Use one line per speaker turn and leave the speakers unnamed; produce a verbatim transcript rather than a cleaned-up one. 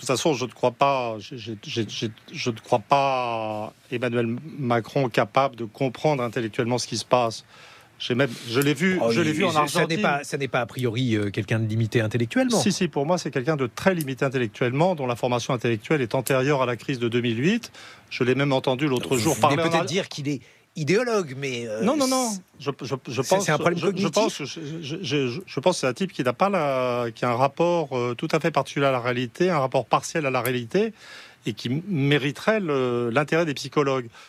toute façon, je ne crois pas, j'ai, j'ai, j'ai, je ne crois pas Emmanuel Macron capable de comprendre intellectuellement ce qui se passe. J'ai même, je l'ai vu,
oh,
je l'ai vu en Argentine.
Ça n'est pas, ça n'est pas a priori euh, quelqu'un de limité intellectuellement.
Si, si, pour moi, c'est quelqu'un de très limité intellectuellement, dont la formation intellectuelle est antérieure à la crise de deux mille huit. Je l'ai même entendu l'autre
Vous
jour
parler.
parler.
Peut-être
en...
dire qu'il est idéologue, mais euh,
non, non, non. Je, je, je
c'est,
pense,
c'est un problème
je,
cognitif.
je pense, je, je, je, je pense que c'est un type qui n'a pas la, qui a un rapport euh, tout à fait particulier à la réalité, un rapport partiel à la réalité, et qui mériterait le, l'intérêt des psychologues.